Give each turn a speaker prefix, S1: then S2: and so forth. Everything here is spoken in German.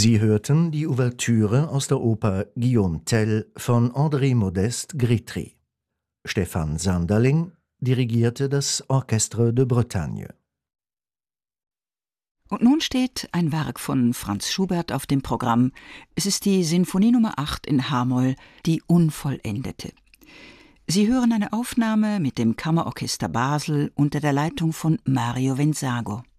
S1: Sie hörten die Ouvertüre aus der Oper Guillaume Tell von André Modeste Gritry. Stefan Sanderling dirigierte das Orchestre de Bretagne.
S2: Und nun steht ein Werk von Franz Schubert auf dem Programm. Es ist die Sinfonie Nummer 8 in H-Moll, die Unvollendete. Sie hören eine Aufnahme mit dem Kammerorchester Basel unter der Leitung von Mario Venzago.